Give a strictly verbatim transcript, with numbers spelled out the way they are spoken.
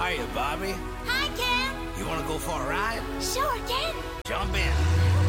are you, Bobby? Hi, Ken. You want to go for a ride? Sure, Ken. Jump in.